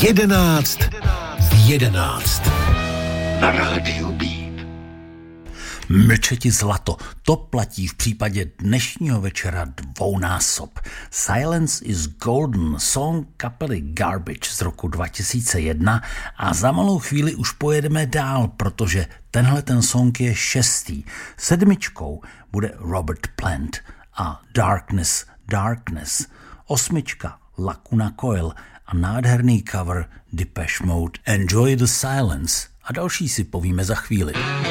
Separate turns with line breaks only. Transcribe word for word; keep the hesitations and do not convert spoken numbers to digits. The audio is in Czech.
Jedenáct jedenáct na rádiu Beat.
Mlčeti zlato, to platí v případě dnešního večera dvounásob. Silence is Golden, song kapely Garbage z roku dva tisíce jedna, a za malou chvíli už pojedeme dál, protože tenhle ten song je šestý. Sedmičkou bude Robert Plant a Darkness, Darkness. Osmička Lacuna Coil a nádherný cover Depeche Mode Enjoy the Silence. A další si povíme za chvíli.